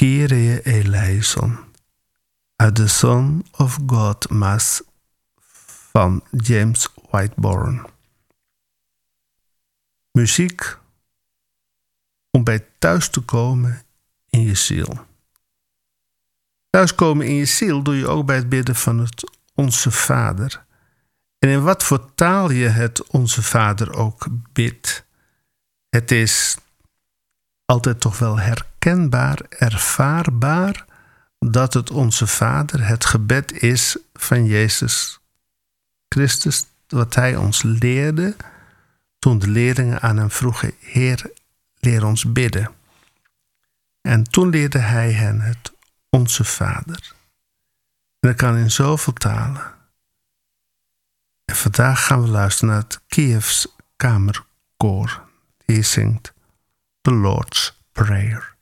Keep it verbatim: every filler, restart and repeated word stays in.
Kyrie eleison uit The Son of God Mass van James Whitebourne. Muziek om bij thuis te komen in je ziel. Thuiskomen in je ziel doe je ook bij het bidden van het Onze Vader. En in wat voor taal je het Onze Vader ook bidt. Het is altijd toch wel herkenbaar, ervaarbaar dat het Onze Vader het gebed is van Jezus Christus, wat Hij ons leerde toen de leerlingen aan hem vroegen: Heer, leer ons bidden. En toen leerde Hij hen het Onze Vader. En dat kan in zoveel talen. En vandaag gaan we luisteren naar het Kievs Kamerkoor. Die zingt The Lord's Prayer.